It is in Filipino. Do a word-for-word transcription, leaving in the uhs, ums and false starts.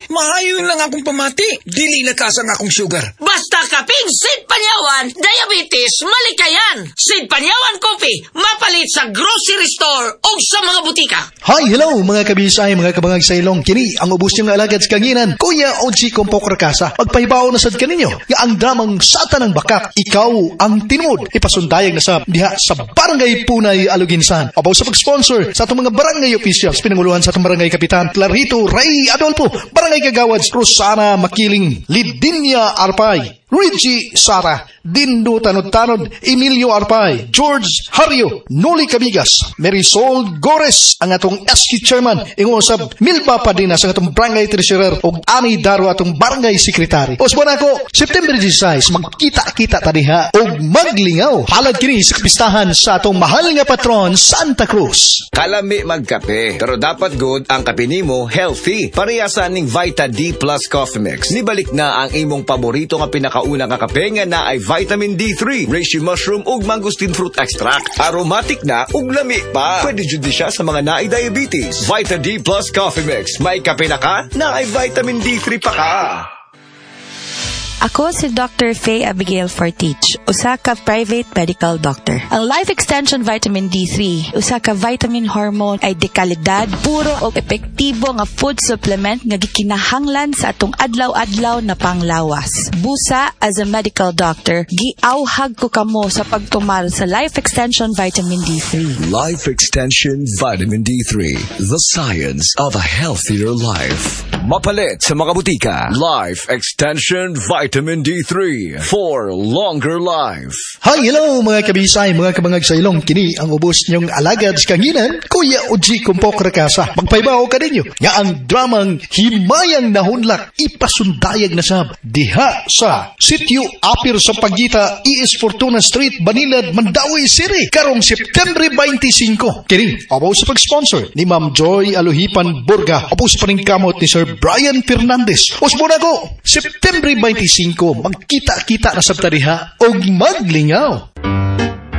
Maayon lang akong pamati. Dili lakasan akong sugar. Basta kaping Sid Panyawan, diabetes, malikayan. Sid Panyawan Coffee, mapalit sa grocery store o sa mga butika. Hi, hello mga kabisay, mga kabangag sa ilong. Kini ang ubos niyong alagad sa kanginan, Kuya Oji Kompok Rakasa. Magpahibaw na sad kaninyo, nga ang dramang Sata ng Bakak, ikaw ang tinumod. Ipasundayag na sa diha sa Barangay Punay, Aluginsan. Abaw sa pag-sponsor sa atong mga barangay officials, pinanguluhan sa atong barangay kapitan, Clarito Ray Adolfo, barangay kagawads, Rosana Makiling, Lidinia Arpay, Richie Sara, Dindo Tanod-Tanod, Emilio Arpay, George Hario, Noli Cabigas, Marisol Gores, ang atong S Q Chairman, ingusab Milpa Padinas, ang atong Barangay Treasurer, o Ani Daro, atong Barangay Secretary. Osbon ako, September sixteen, magkita-kita tadiha, o maglingaw. Halad kini sa kapistahan sa atong mahal nga patron, Santa Cruz. Kalami magkape, pero dapat good ang kape nimo healthy. Parehasan ning Vita D Plus Coffee Mix. Nibalik na ang imong paborito nga pinakauna nga kape nga na ay vitamin D three, reishi mushroom ug mangosteen fruit extract. Aromatic na ug lami pa. Pwede jud siya sa mga naay diabetes. Vita D Plus Coffee Mix. May kape na ka, na ay vitamin D three pa ka. Ako si Doctor Faye Abigail Fortich, usa ka private medical doctor. Ang Life Extension Vitamin D three, usa ka vitamin hormone ay dekalidad, puro o epektibo nga food supplement nga gikinahanglan sa atong adlaw-adlaw na panglawas. Busa, as a medical doctor, giauhag ko kamo sa pagtumar sa Life Extension Vitamin D three. Life Extension Vitamin D three, the science of a healthier life. Mapalit sa mga butika. Life Extension Vitamin D three for longer life. Hi, hello mga kabisay, mga kabangag sa ilong. Kini ang ubos niyong alagad sa kanginan, Kuya Oji Kompok Rakasa. Magpaibaw ka ninyo nga ang dramang Himayang Nahunlak ipasundayag na sab diha sa Sitio Apir sa Pagita, E S Fortuna Street, Banilad, Mandawi City, karong September twenty-five. Kini abaw sa pag-sponsor ni Ma'am Joy Aluhipan Burga, abaw sa paningkamot ni Sir Brian Fernandez. Usbon ako, September twenty-five, magkita-kita na sa tariha o maglingaw.